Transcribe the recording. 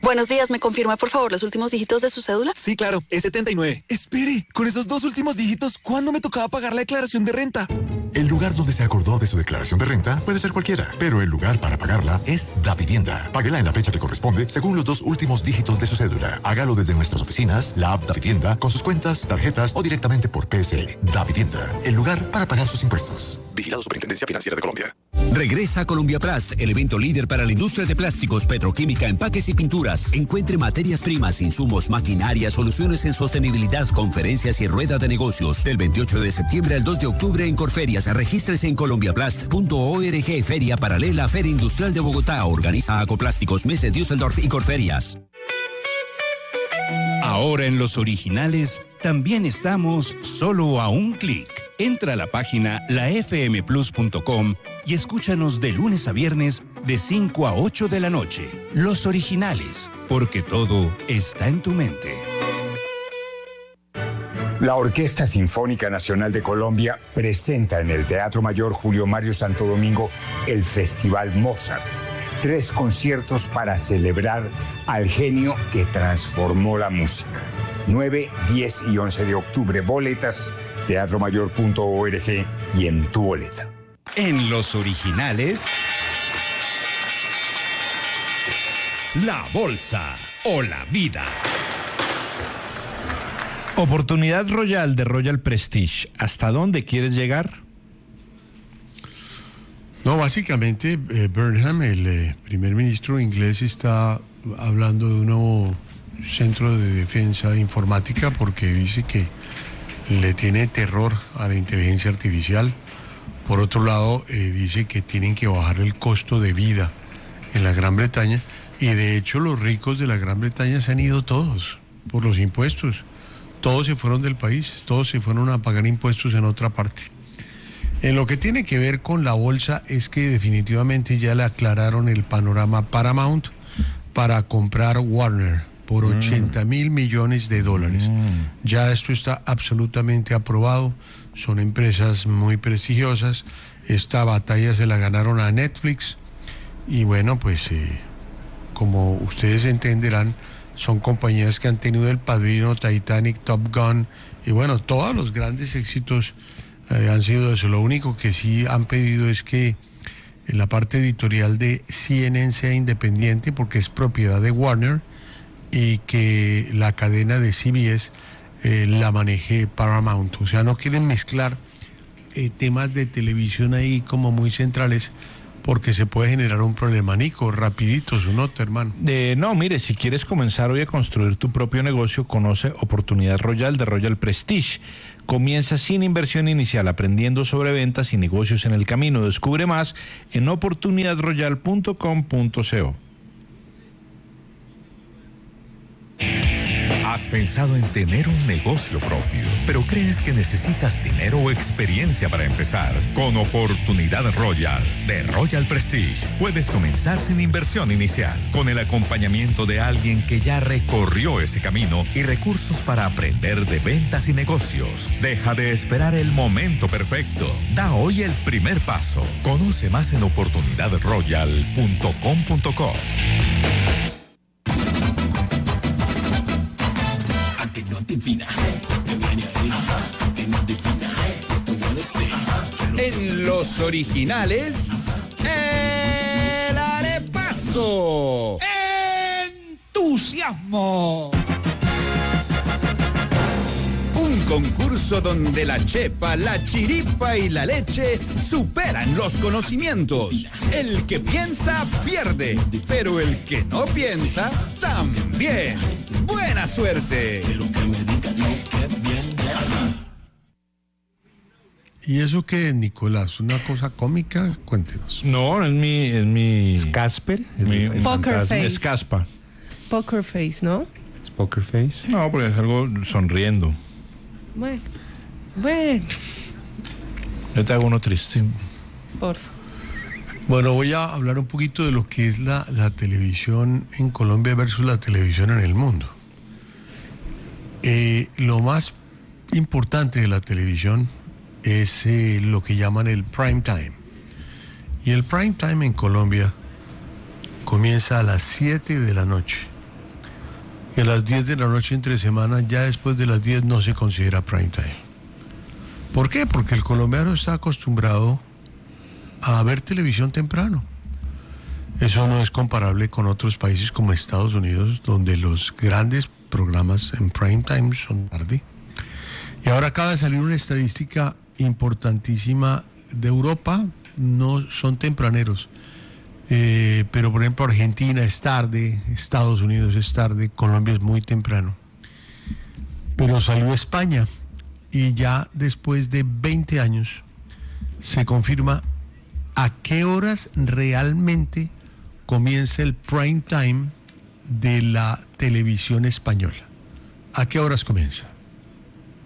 Buenos días, ¿me confirma por favor los últimos dígitos de su cédula? Sí, claro, es 79. Espere, con esos dos últimos dígitos, ¿cuándo me tocaba pagar la declaración de renta? El lugar donde se acordó de su declaración de renta puede ser cualquiera, pero el lugar para pagarla es Davivienda. Páguela en la fecha que corresponde según los dos últimos dígitos de su cédula. Hágalo desde nuestras oficinas, la app Davivienda, con sus cuentas, tarjetas o directamente por PSE. Davivienda, el lugar para pagar sus impuestos. Vigilado Superintendencia Financiera de Colombia. Regresa a Colombia Plast, el evento líder para la industria de plásticos, petroquímica, empaques y pinturas. Encuentre materias primas, insumos, maquinaria, soluciones en sostenibilidad, conferencias y rueda de negocios. Del 28 de septiembre al 2 de octubre en Corferias. Regístrese en colombiaplast.org. Feria paralela, Feria Industrial de Bogotá. Organiza Acoplásticos, Messe, Düsseldorf y Corferias. Ahora en Los Originales también estamos solo a un clic. Entra a la página lafmplus.com y escúchanos de lunes a viernes de 5 a 8 de la noche. Los Originales, porque todo está en tu mente. La Orquesta Sinfónica Nacional de Colombia presenta en el Teatro Mayor Julio Mario Santo Domingo el Festival Mozart. 3 conciertos para celebrar al genio que transformó la música. 9, 10 y 11 de octubre. Boletas, teatromayor.org y en tu boleta. En Los Originales, la bolsa o la vida. Oportunidad Royal de Royal Prestige. ¿Hasta dónde quieres llegar? No, básicamente Burnham, el primer ministro inglés, está hablando de un nuevo centro de defensa informática porque dice que le tiene terror a la inteligencia artificial. Por otro lado, dice que tienen que bajar el costo de vida en la Gran Bretaña y de hecho los ricos de la Gran Bretaña se han ido todos por los impuestos. Todos se fueron del país, todos se fueron a pagar impuestos en otra parte. En lo que tiene que ver con la bolsa es que definitivamente ya le aclararon el panorama Paramount para comprar Warner por $80,000 millones. Ya esto está absolutamente aprobado, son empresas muy prestigiosas, esta batalla se la ganaron a Netflix y bueno, pues como ustedes entenderán, son compañías que han tenido El Padrino, Titanic, Top Gun y bueno, todos los grandes éxitos han sido eso. Lo único que sí han pedido es que en la parte editorial de CNN sea independiente porque es propiedad de Warner y que la cadena de CBS la maneje Paramount. O sea, no quieren mezclar temas de televisión ahí como muy centrales porque se puede generar un problema. Nico, rapidito, su nota, hermano. No, mire, si quieres comenzar hoy a construir tu propio negocio, conoce Oportunidad Royal de Royal Prestige. Comienza sin inversión inicial, aprendiendo sobre ventas y negocios en el camino. Descubre más en oportunidadroyal.com.co. ¿Has pensado en tener un negocio propio, pero crees que necesitas dinero o experiencia para empezar? Con Oportunidad Royal de Royal Prestige puedes comenzar sin inversión inicial, con el acompañamiento de alguien que ya recorrió ese camino y recursos para aprender de ventas y negocios. Deja de esperar el momento perfecto. Da hoy el primer paso. Conoce más en oportunidadroyal.com.co. En Los Originales, el arepaso. ¡Entusiasmo! Un concurso donde la chepa, la chiripa y la leche superan los conocimientos. El que piensa, pierde, pero el que no piensa, también. ¡Buena suerte! ¿Y eso qué es, Nicolás? ¿Una cosa cómica? Cuéntenos. No, es mi... ¿Es Casper? Poker Face. Es Caspa. Poker Face, ¿no? ¿Es Poker Face? No, porque es algo sonriendo. Bueno. Yo te hago uno triste. Por favor. Bueno, voy a hablar un poquito de lo que es la televisión en Colombia versus la televisión en el mundo. Lo más importante de la televisión es lo que llaman el prime time. Y el prime time en Colombia comienza a las 7 de la noche Y a las 10 de la noche entre semana, ya después de las 10 no se considera prime time. ¿Por qué? Porque el colombiano está acostumbrado a ver televisión temprano. Eso no es comparable con otros países como Estados Unidos, donde los grandes programas en prime time son tarde. Y ahora acaba de salir una estadística importantísima de Europa, no son tempraneros. Pero por ejemplo Argentina es tarde, Estados Unidos es tarde, Colombia es muy temprano. Pero salió España y ya después de 20 años se confirma a qué horas realmente comienza el prime time de la televisión española. ¿A qué horas comienza?